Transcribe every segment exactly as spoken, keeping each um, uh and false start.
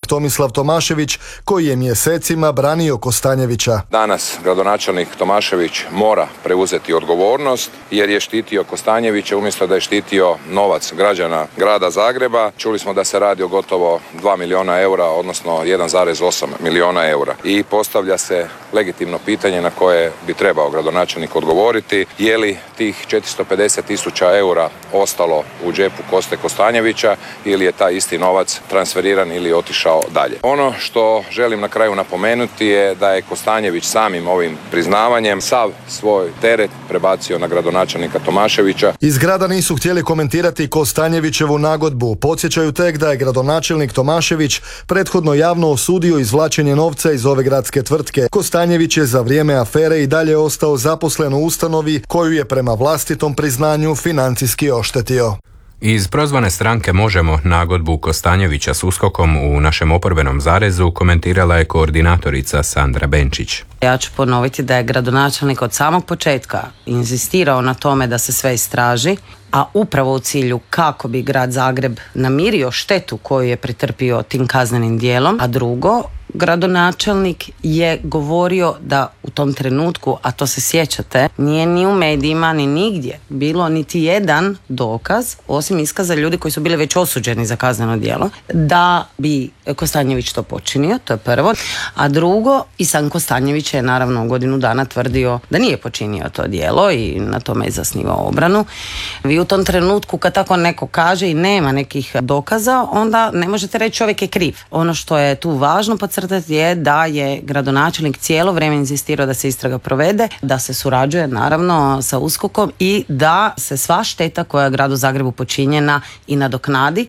Tomislav Tomašević, koji je mjesecima branio Kostanjevića. Danas gradonačelnik Tomašević mora preuzeti odgovornost jer je štitio Kostanjevića umjesto da je štitio novac građana grada Zagreba. Čuli smo da se radi o gotovo dva milijuna eura, odnosno jedan zarez osam milijuna eura. I postavlja se legitimno pitanje na koje bi trebao gradonačelnik odgovoriti. Je li tih četiristo pedeset tisuća eura ostalo u džepu Koste Kostanjevića ili je taj isti novac transferiran ili otišao dalje. Ono što želim na kraju napomenuti je da je Kostanjević samim ovim priznavanjem sav svoj teret prebacio na gradonačelnika Tomaševića. Iz grada nisu htjeli komentirati Kostanjevićevu nagodbu. Podsjećaju tek da je gradonačelnik Tomašević prethodno javno osudio izvlačenje novca iz ove gradske tvrtke. Kostanjević je za vrijeme afere i dalje ostao zaposlen u ustanovi koju je prema vlastitom priznanju financijski oštetio. Iz prozvane stranke Možemo nagodbu Kostanjevića s uskokom u našem oporbenom zarezu komentirala je koordinatorica Sandra Benčić. Ja ću ponoviti da je gradonačelnik od samog početka inzistirao na tome da se sve istraži, a upravo u cilju kako bi grad Zagreb namirio štetu koju je pretrpio tim kaznenim dijelom, a drugo, gradonačelnik je govorio da u tom trenutku, a to se sjećate, nije ni u medijima ni nigdje bilo niti jedan dokaz, osim iskaza ljudi koji su bili već osuđeni za kazneno djelo, da bi Kostanjević to počinio, to je prvo. A drugo, i sam Kostanjević je naravno godinu dana tvrdio da nije počinio to djelo i na tome je zasnivao obranu. Vi u tom trenutku kad tako neko kaže i nema nekih dokaza, onda ne možete reći čovjek je kriv. Ono što je tu važno podcrtati je da je gradonačelnik cijelo vrijeme inzistirao da se istraga provede, da se surađuje naravno sa uskokom i da se sva šteta koja je gradu Zagrebu počinjena i nadoknadi.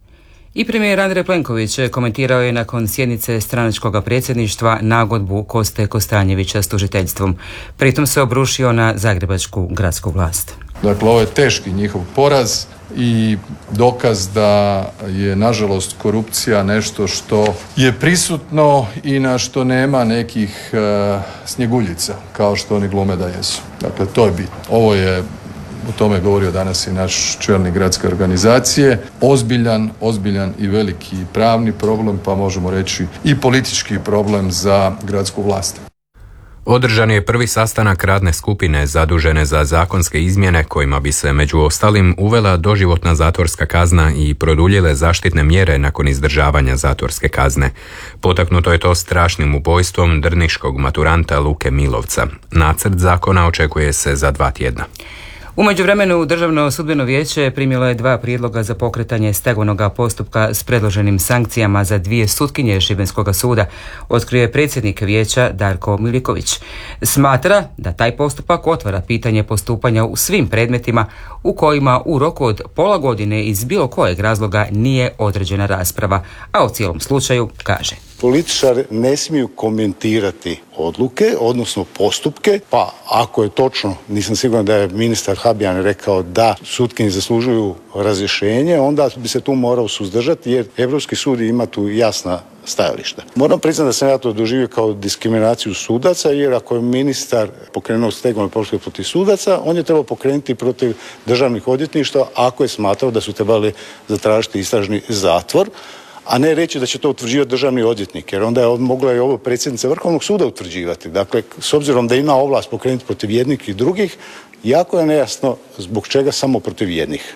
I premijer Andrej Plenković komentirao je nakon sjednice stranačkog predsjedništva nagodbu Koste Kostanjevića s tužiteljstvom. Pritom se obrušio na zagrebačku gradsku vlast. Dakle, ovo je teški njihov poraz i dokaz da je nažalost korupcija nešto što je prisutno i na što nema nekih uh, snjeguljica kao što oni glume da jesu. Dakle, to je bitno. Ovo je, o tome govorio danas i naš čelnik gradske organizacije, ozbiljan, ozbiljan i veliki pravni problem, pa možemo reći i politički problem za gradsku vlast. Održan je prvi sastanak radne skupine zadužene za zakonske izmjene kojima bi se među ostalim uvela doživotna zatvorska kazna i produljile zaštitne mjere nakon izdržavanja zatvorske kazne. Potaknuto je to strašnim ubojstvom drniškog maturanta Luke Milovca. Nacrt zakona očekuje se za dva tjedna. U međuvremenu Državno sudbeno vijeće primilo je dva prijedloga za pokretanje stegovnog postupka s predloženim sankcijama za dvije sutkinje Šibenskog suda, otkrio je predsjednik vijeća Darko Miliković. Smatra da taj postupak otvara pitanje postupanja u svim predmetima u kojima u roku od pola godine iz bilo kojeg razloga nije određena rasprava, a u cijelom slučaju kaže: političari ne smiju komentirati odluke, odnosno postupke, pa ako je točno, nisam siguran da je ministar Habijan rekao da sutkinje zaslužuju razrješenje, onda bi se tu morao suzdržati jer Europski sud ima tu jasna stajališta. Moram priznati da sam ja to doživio kao diskriminaciju sudaca, jer ako je ministar pokrenuo stegovne postupke protiv sudaca, on je trebao pokrenuti protiv državnih odvjetništva ako je smatrao da su trebali zatražiti istražni zatvor, a ne reći da će to utvrđivati državni odvjetnik, jer onda je mogla i ovo predsjednica Vrhovnog suda utvrđivati. Dakle, s obzirom da ima ovlast pokrenuti protiv jednih i drugih, jako je nejasno zbog čega samo protiv jednih.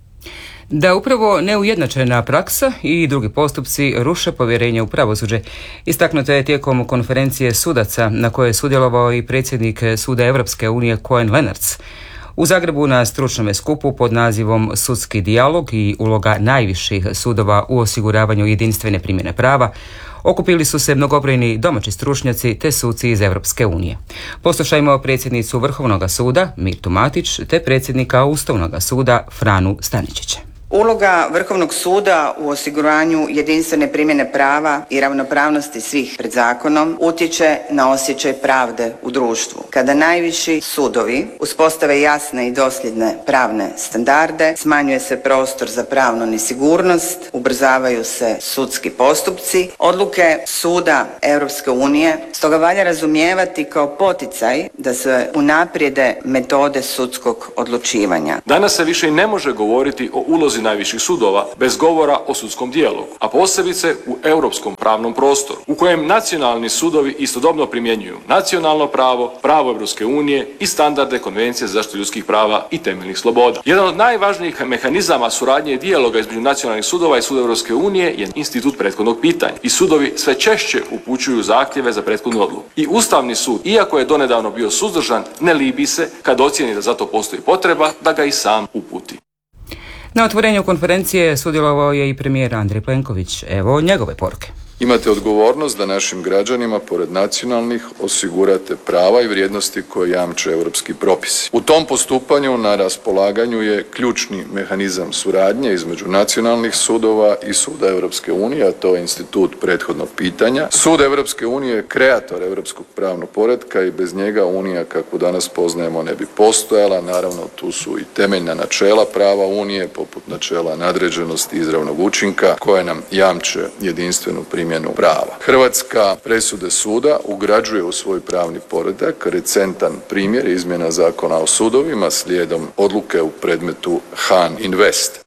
Da upravo neujednačena praksa i drugi postupci ruše povjerenje u pravosuđe. Istaknuto je tijekom konferencije sudaca na kojoj je sudjelovao i predsjednik Suda Europske unije Koen Lenarts. U Zagrebu na stručnom skupu pod nazivom Sudski dijalog i uloga najviših sudova u osiguravanju jedinstvene primjene prava okupili su se mnogobrojni domaći stručnjaci te suci iz Europske unije. Poslušajmo predsjednicu Vrhovnog suda Mirtu Matić te predsjednika Ustavnog suda Franu Staničića. Uloga Vrhovnog suda u osiguranju jedinstvene primjene prava i ravnopravnosti svih pred zakonom utječe na osjećaj pravde u društvu. Kada najviši sudovi uspostave jasne i dosljedne pravne standarde, smanjuje se prostor za pravnu nesigurnost, ubrzavaju se sudski postupci, odluke suda Europske unije stoga valja razumijevati kao poticaj da se unaprijede metode sudskog odlučivanja. Danas se više i ne može govoriti o ulozi najviših sudova bez govora o sudskom dijalogu, a posebice u europskom pravnom prostoru, u kojem nacionalni sudovi istodobno primjenjuju nacionalno pravo, pravo Europske unije i standarde Konvencije za zaštitu ljudskih prava i temeljnih sloboda. Jedan od najvažnijih mehanizama suradnje i dijaloga između nacionalnih sudova i suda Europske unije je institut prethodnog pitanja i sudovi sve češće upućuju zahtjeve za prethodnu odluku. I Ustavni sud, iako je donedavno bio suzdržan, ne libi se kad ocijeni da za to postoji potreba da ga i sam uputi. Na otvorenju konferencije sudjelovao je i premijer Andrej Plenković. Evo njegove poruke. Imate odgovornost da našim građanima, pored nacionalnih, osigurate prava i vrijednosti koje jamče europski propisi. U tom postupanju na raspolaganju je ključni mehanizam suradnje između nacionalnih sudova i Suda Europske unije, a to je institut prethodnog pitanja. Sud Europske unije je kreator europskog pravnog poretka i bez njega Unija, kakvu danas poznajemo, ne bi postojala. Naravno, tu su i temeljna načela prava Unije, poput načela nadređenosti i izravnog učinka, koje nam jamče jedinstvenu primjenu prava. Hrvatska presude suda ugrađuje u svoj pravni poredak. Recentan primjer izmjena zakona o sudovima slijedom odluke u predmetu Han Invest.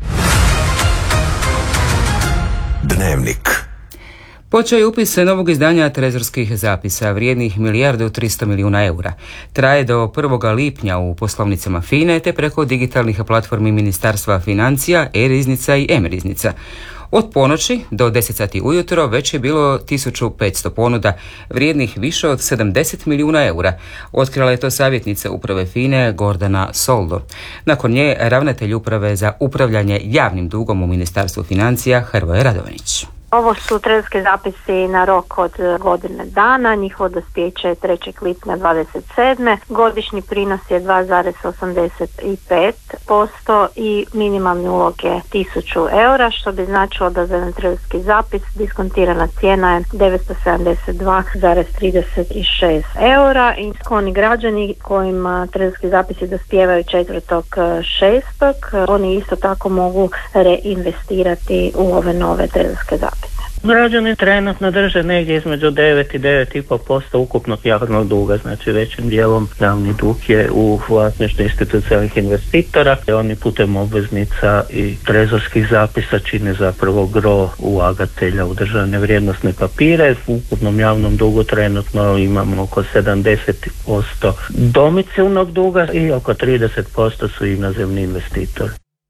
Dnevnik. Počeo je upis novog izdanja trezorskih zapisa vrijednih milijardu tristo milijuna eura. Traje do prvog lipnja u poslovnicama FINA-e te preko digitalnih platformi Ministarstva financija, e-riznica i M-riznica. Od ponoći do deset sati ujutro već je bilo tisuću petsto ponuda vrijednih više od sedamdeset milijuna eura. Otkrila je to savjetnica uprave FINA-e Gordana Soldo. Nakon nje ravnatelj uprave za upravljanje javnim dugom u Ministarstvu financija Hrvoje Radovanić. Ovo su trezorski zapisi na rok od godine dana, njihovo dospijeće je trećeg lipnja dvadeset sedme. Godišnji prinos je dva zarez osamdeset pet posto i minimalni ulog je tisuću eura, što bi značilo da za jedan trezorski zapis diskontirana cijena je devetsto sedamdeset dva zarez trideset šest eura i oni građani kojima trezorski zapisi dospijevaju četvrtog šestog oni isto tako mogu reinvestirati u ove nove trezorske zapise. Građani trenutno drže negdje između devet i devet i pol posto ukupnog javnog duga, znači većim dijelom javni dug je u vlasništvu institucionalnih investitora. Oni putem obveznica i trezorskih zapisa čine zapravo gro ulagatelja u državne vrijednosne papire. U ukupnom javnom dugu trenutno imamo oko sedamdeset posto domicilnog duga i oko trideset posto su inozemni investitori.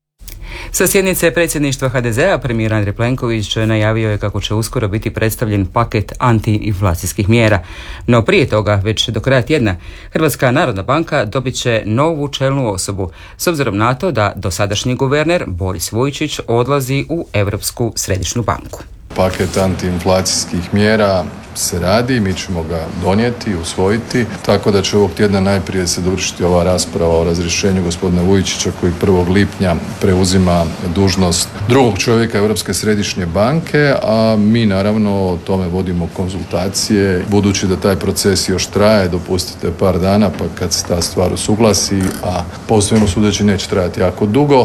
Sa sjednice predsjedništva ha de zea premijer Andrej Plenković najavio je kako će uskoro biti predstavljen paket antiinflacijskih mjera. No prije toga, već do kraja tjedna, Hrvatska narodna banka dobit će novu čelnu osobu, s obzirom na to da dosadašnji guverner Boris Vujčić odlazi u Europsku središnju banku. Paket antiinflacijskih mjera se radi, mi ćemo ga donijeti i usvojiti, tako da će ovog tjedna najprije se dovršiti ova rasprava o razrješenju gospodina Vujčića koji prvog lipnja preuzima dužnost drugog čovjeka Europske središnje banke, a mi naravno o tome vodimo konzultacije. Budući da taj proces još traje, dopustite par dana pa kad se ta stvar usuglasi, a po svemu sudeći neće trajati jako dugo.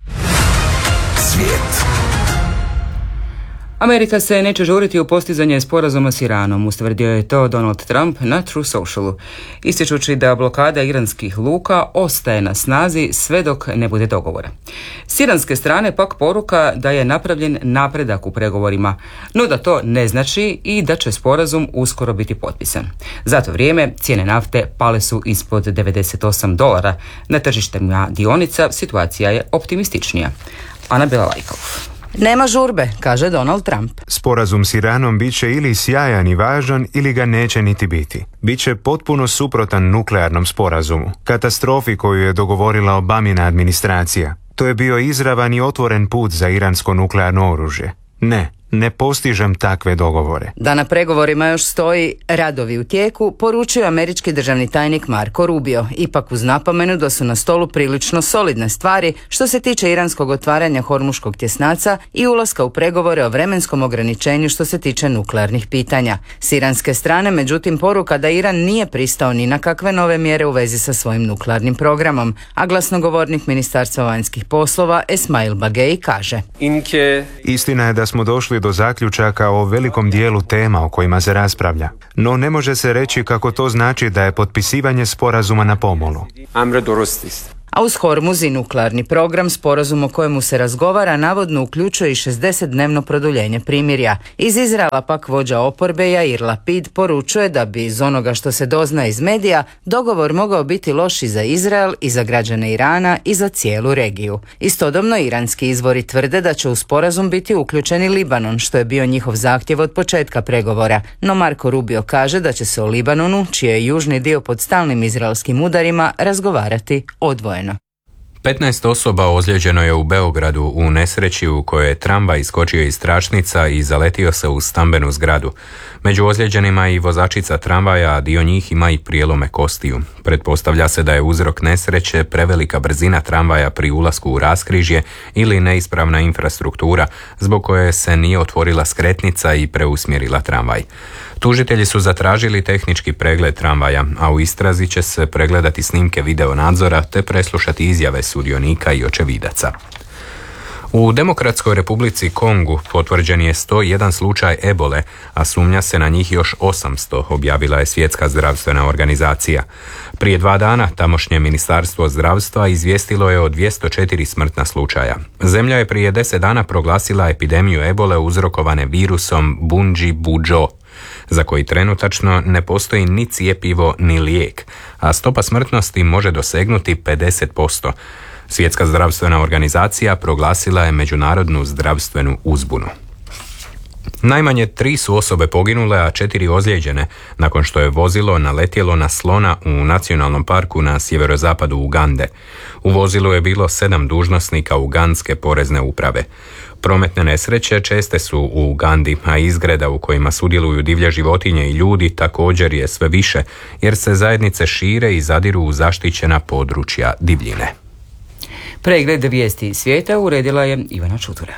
Svijet. Amerika se neće žuriti u postizanje sporazuma s Iranom, ustvrdio je to Donald Trump na True Socialu, ističući da blokada iranskih luka ostaje na snazi sve dok ne bude dogovora. S iranske strane pak poruka da je napravljen napredak u pregovorima, no da to ne znači i da će sporazum uskoro biti potpisan. Za to vrijeme cijene nafte pale su ispod devedeset osam dolara. Na tržištima dionica situacija je optimističnija. Anabela Lajkov. Nema žurbe, kaže Donald Trump. Sporazum s Iranom bit će ili sjajan i važan ili ga neće niti biti. Biće potpuno suprotan nuklearnom sporazumu, katastrofi koju je dogovorila Obamina administracija. To je bio izravan i otvoren put za iransko nuklearno oružje. Ne, ne postižem takve dogovore. Da na pregovorima još stoji radovi u tijeku, poručuje američki državni tajnik Marco Rubio, ipak uz napomenu da su na stolu prilično solidne stvari što se tiče iranskog otvaranja Hormuškog tjesnaca i ulaska u pregovore o vremenskom ograničenju što se tiče nuklearnih pitanja. S iranske strane, međutim, poruka da Iran nije pristao ni na kakve nove mjere u vezi sa svojim nuklearnim programom, a glasnogovornik Ministarstva vanjskih poslova Esmail Bagei kaže: Istina je da smo došli do zaključaka o velikom dijelu tema o kojima se raspravlja, no ne može se reći kako to znači da je potpisivanje sporazuma na pomolu. A uz Hormuz i nuklearni program, sporazum o kojemu se razgovara navodno uključuje i šezdesetdnevno produljenje primirja. Iz Izraela pak vođa oporbe Yair Lapid poručuje da bi iz onoga što se dozna iz medija dogovor mogao biti loš i za Izrael i za građane Irana i za cijelu regiju. Istodobno iranski izvori tvrde da će u sporazum biti uključeni Libanon, što je bio njihov zahtjev od početka pregovora, no Marco Rubio kaže da će se o Libanonu, čiji je južni dio pod stalnim izraelskim udarima, razgovarati odvojeno. petnaest osoba ozlijeđeno je u Beogradu u nesreći u kojoj je tramvaj iskočio iz tračnica i zaletio se u stambenu zgradu. Među ozlijeđenima je i vozačica tramvaja, a dio njih ima i prijelome kostiju. Pretpostavlja se da je uzrok nesreće prevelika brzina tramvaja pri ulasku u raskrižje ili neispravna infrastruktura, zbog koje se nije otvorila skretnica i preusmjerila tramvaj. Tužitelji su zatražili tehnički pregled tramvaja, a u istrazi će se pregledati snimke video nadzora te preslušati izjave sudionika i očevidaca. U Demokratskoj Republici Kongu potvrđen je sto jedan slučaj ebole, a sumnja se na njih još osamsto, objavila je Svjetska zdravstvena organizacija. Prije dva dana tamošnje Ministarstvo zdravstva izvijestilo je o dvjesto četiri smrtna slučaja. Zemlja je prije deset dana proglasila epidemiju ebole uzrokovane virusom Bundibugyo, za koji trenutačno ne postoji ni cjepivo ni lijek, a stopa smrtnosti može dosegnuti pedeset posto. Svjetska zdravstvena organizacija proglasila je međunarodnu zdravstvenu uzbunu. Najmanje tri su osobe poginule, a četiri ozlijeđene nakon što je vozilo naletjelo na slona u nacionalnom parku na sjeverozapadu Ugande. U vozilu je bilo sedam dužnosnika ugandske porezne uprave. Prometne nesreće česte su u Ugandi, a izgreda u kojima sudjeluju divlje životinje i ljudi također je sve više, jer se zajednice šire i zadiru u zaštićena područja divljine. Pregled vijesti iz svijeta uredila je Ivana Čutura.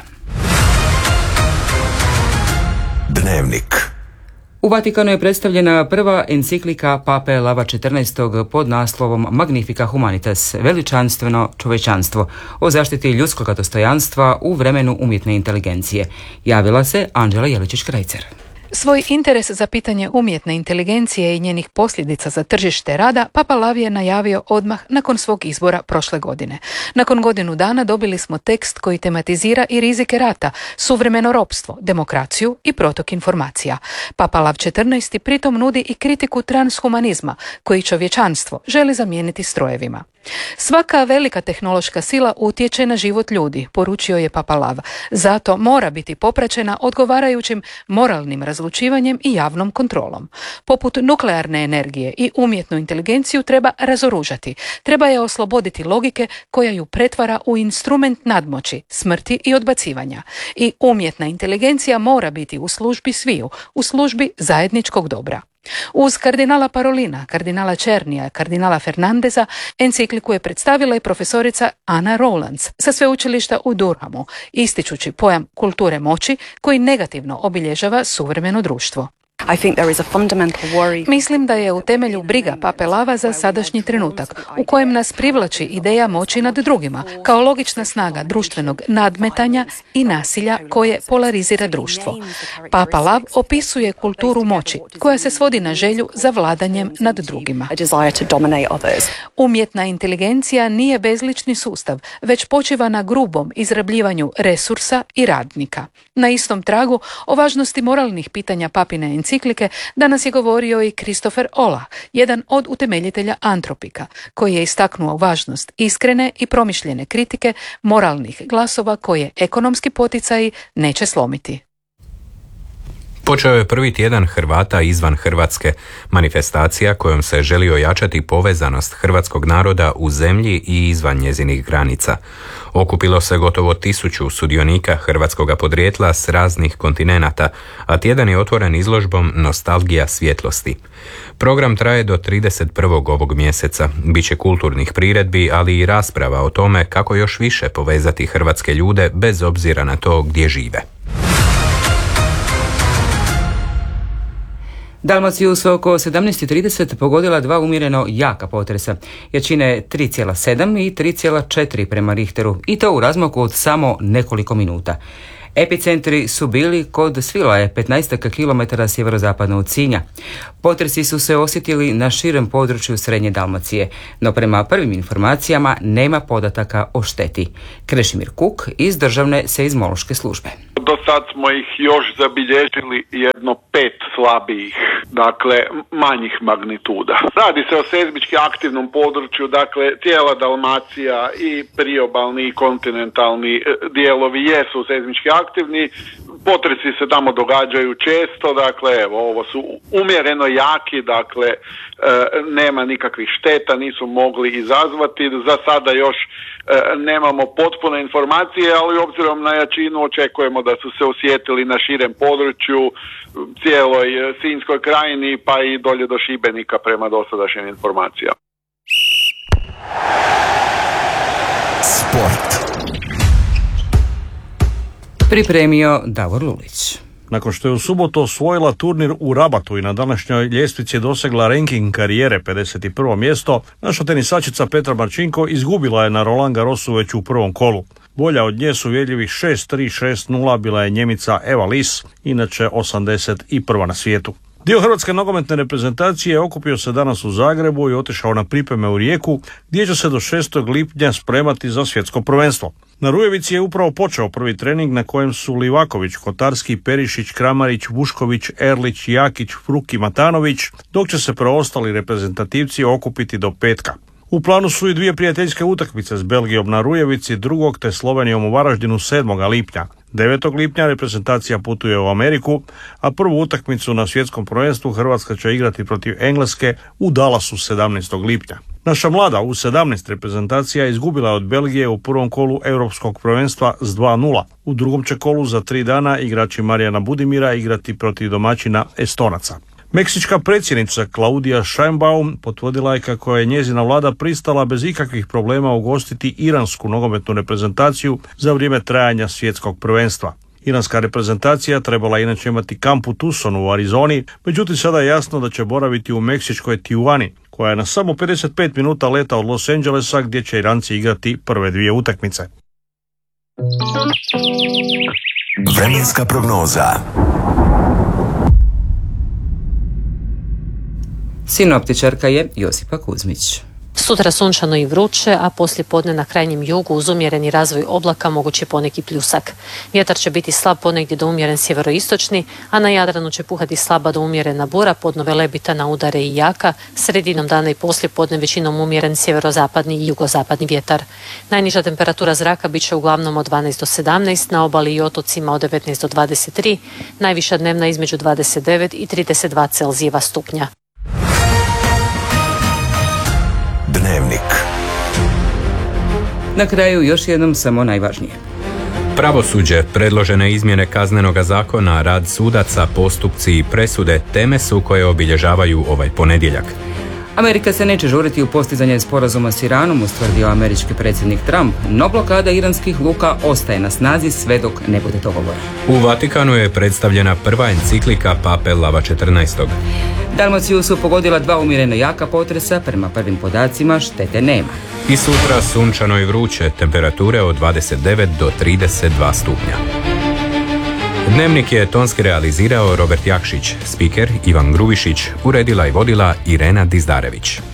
Dnevnik. U Vatikanu je predstavljena prva enciklika Pape Lava četrnaestog pod naslovom Magnifica Humanitas, veličanstveno čovječanstvo, o zaštiti ljudskog dostojanstva u vremenu umjetne inteligencije. Javila se Anđela Jeličić-Krajcer. Svoj interes za pitanje umjetne inteligencije i njenih posljedica za tržište rada Papa Lav je najavio odmah nakon svog izbora prošle godine. Nakon godinu dana dobili smo tekst koji tematizira i rizike rata, suvremeno ropstvo, demokraciju i protok informacija. Papa Lav četrnaesti pritom nudi i kritiku transhumanizma, koji čovječanstvo želi zamijeniti strojevima. Svaka velika tehnološka sila utječe na život ljudi, poručio je Papa Lav. Zato mora biti popraćena odgovarajućim moralnim razlučivanjem i javnom kontrolom. Poput nuklearne energije i umjetnu inteligenciju treba razoružati. Treba je osloboditi logike koja ju pretvara u instrument nadmoći, smrti i odbacivanja. I umjetna inteligencija mora biti u službi sviju, u službi zajedničkog dobra. Uz kardinala Parolina, kardinala Černija, kardinala Fernandeza, encikliku je predstavila i profesorica Ana Rowlands sa sveučilišta u Durhamu, ističući pojam kulture moći koji negativno obilježava suvremeno društvo. Mislim da je u temelju briga Pape Lava za sadašnji trenutak, u kojem nas privlači ideja moći nad drugima, kao logična snaga društvenog nadmetanja i nasilja koje polarizira društvo. Papa Lav opisuje kulturu moći, koja se svodi na želju za vladanjem nad drugima. Umjetna inteligencija nije bezlični sustav, već počiva na grubom izrabljivanju resursa i radnika. Na istom tragu o važnosti moralnih pitanja papine enciklike danas je govorio i Christopher Olah, jedan od utemeljitelja Antropika, koji je istaknuo važnost iskrene i promišljene kritike moralnih glasova koje ekonomski poticaji neće slomiti. Počeo je prvi tjedan Hrvata izvan Hrvatske, manifestacija kojom se želi ojačati povezanost hrvatskog naroda u zemlji i izvan njezinih granica. Okupilo se gotovo tisuću sudionika hrvatskoga podrijetla s raznih kontinenata, a tjedan je otvoren izložbom Nostalgija svjetlosti. Program traje do trideset prvog ovog mjeseca. Biće kulturnih priredbi, ali i rasprava o tome kako još više povezati hrvatske ljude bez obzira na to gdje žive. Dalmaciju su oko sedamnaest i trideset pogodila dva umjereno jaka potresa, jačine tri zarez sedam i tri zarez četiri prema Richteru, i to u razmaku od samo nekoliko minuta. Epicentri su bili kod Svilaje, petnaest kilometara sjeverozapadno od Sinja. Potresi su se osjetili na širem području Srednje Dalmacije, no prema prvim informacijama nema podataka o šteti. Krešimir Kuk iz Državne seizmološke službe. Do sad smo ih još zabilježili jedno pet slabijih, dakle manjih magnituda. Radi se o seizmički aktivnom području, dakle cijela Dalmacija i priobalni i kontinentalni dijelovi jesu seizmički aktivni. Potresi se tamo događaju često, dakle evo ovo su umjereno jaki, dakle e, nema nikakvih šteta, nisu mogli izazvati. Za sada još e, nemamo potpune informacije, ali obzirom na jačinu očekujemo da su se osjetili na širem području, cijeloj Sinjskoj krajini pa i dolje do Šibenika prema dosadašnjim informacijama. Sport. Pripremio Davor Lulić. Nakon što je u subotu osvojila turnir u Rabatu i na današnjoj ljestvici dosegla ranking karijere pedeset prvo mjesto, naša tenisačica Petra Marčinko izgubila je na Roland Garrosu već u prvom kolu. Bolja od nje s uvjerljivih šest tri šest nula bila je Njemica Eva Lis, inače osamdeset prva na svijetu. Dio hrvatske nogometne reprezentacije okupio se danas u Zagrebu i otišao na pripreme u Rijeku, gdje će se do šestog lipnja spremati za svjetsko prvenstvo. Na Rujevici je upravo počeo prvi trening na kojem su Livaković, Kotarski, Perišić, Kramarić, Vušković, Erlić, Jakić, Fruk i Matanović, dok će se preostali reprezentativci okupiti do petka. U planu su i dvije prijateljske utakmice s Belgijom na Rujevici drugog te Slovenijom u Varaždinu sedmog lipnja. devetog lipnja reprezentacija putuje u Ameriku, a prvu utakmicu na svjetskom prvenstvu Hrvatska će igrati protiv Engleske u Dallasu sedamnaestog lipnja. Naša mlada u sedamnaest reprezentacija izgubila je od Belgije u prvom kolu europskog prvenstva s dva nula. U drugom će kolu za tri dana igrači Marijana Budimira igrati protiv domaćina Estonaca. Meksička predsjednica Claudia Sheinbaum potvrdila je kako je njezina vlada pristala bez ikakvih problema ugostiti iransku nogometnu reprezentaciju za vrijeme trajanja svjetskog prvenstva. Iranska reprezentacija trebala inače imati kamp u Tucsonu u Arizoni, međutim sada je jasno da će boraviti u meksičkoj Tijuani, koja je na samo pedeset pet minuta leta od Los Angelesa, gdje će Iranci igrati prve dvije utakmice. Vremenska prognoza. Sinoptičarka je Josipa Kuzmić. Sutra sunčano i vruće, a poslije podne na krajnjem jugu uz umjereni razvoj oblaka moguće poneki pljusak. Vjetar će biti slab ponegdje do umjeren sjeveroistočni, a na Jadranu će puhati slaba do umjerena bura, podno lebita na udare i jaka, sredinom dana i poslije podne većinom umjeren sjeverozapadni i jugozapadni vjetar. Najniža temperatura zraka bit će uglavnom od dvanaest do sedamnaest, na obali i otocima od devetnaest do dvadeset tri, najviša dnevna između dvadeset devet i trideset dva Celzijeva stupnja. Dnevnik. Na kraju još jednom samo najvažnije. Pravosuđe, predložene izmjene kaznenoga zakona, rad sudaca, postupci i presude teme su koje obilježavaju ovaj ponedjeljak. Amerika se neće žuriti u postizanje sporazuma s Iranom, ustvrdio američki predsjednik Trump, no blokada iranskih luka ostaje na snazi sve dok ne bude dogovora. U Vatikanu je predstavljena prva enciklika Pape Lava četrnaestog. Dalmaciju su pogodila dva umjerena jaka potresa, prema prvim podacima štete nema. I sutra sunčano i vruće, temperature od dvadeset devet do trideset dva stupnja. Dnevnik je tonski realizirao Robert Jakšić, spiker Ivan Grubišić, uredila i vodila Irena Dizdarević.